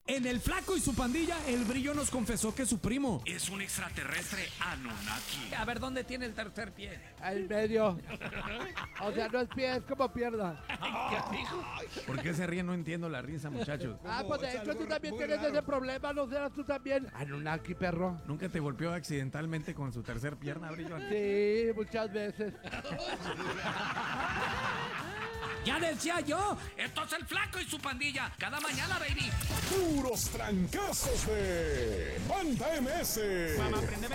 En El Flaco y su pandilla, el Brillo nos confesó que su primo es un extraterrestre Anunnaki. A ver, ¿dónde tiene el tercer pie? El medio. O sea, no es pie, es como pierna. ¿Por qué se ríen? No entiendo la risa, muchachos. Pues de hecho tú también tienes ese problema, ¿no serás tú también? Anunnaki, perro. ¿Nunca te golpeó accidentalmente con su tercer pierna, Brillo? Sí, muchas veces. ¡Ya decía yo! Esto es El Flaco y su pandilla. Cada mañana, baby. Puros trancazos de Banda MS. Mamá, préndeme